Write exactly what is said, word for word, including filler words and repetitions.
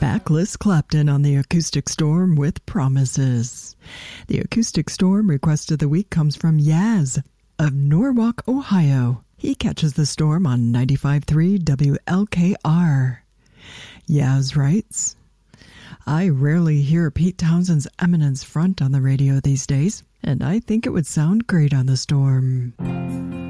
Backless Clapton on the Acoustic Storm with Promises. The Acoustic Storm request of the week comes from Yaz of Norwalk, Ohio. He catches the storm on ninety-five point three W L K R. Yaz writes, I rarely hear Pete Townshend's Eminence Front on the radio these days, and I think it would sound great on the storm.